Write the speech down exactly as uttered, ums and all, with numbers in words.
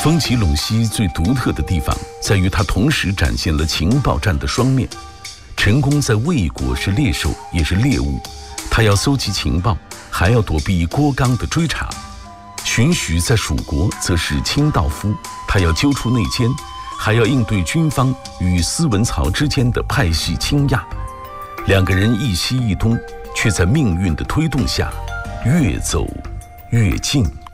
风起陇西最独特的地方在于它同时展现了情报战的双面。陈宫在魏国是猎手也是猎物，他要搜集情报，还要躲避郭刚的追查。荀彧在蜀国则是清道夫，他要揪出内奸，还要应对军方与司文曹之间的派系倾轧。两个人一西一东，却在命运的推动下越走越近。